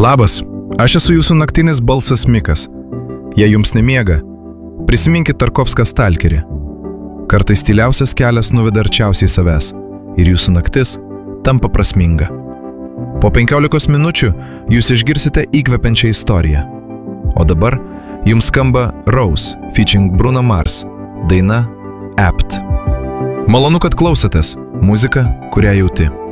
Labas, aš esu jūsų naktinis balsas Mikas. Jei jums nemiega, prisiminkit Tarkovską Stalkerį. Kartais tyliausias kelias nuveda arčiausiai savęs ir jūsų naktis tampa prasminga. Po 15 minučių jūs išgirsite įkvepiančią istoriją. O dabar jums skamba Rose featuring Bruno Mars, daina Apt. Malonu, kad klausotės. Muzika, kurią jauti.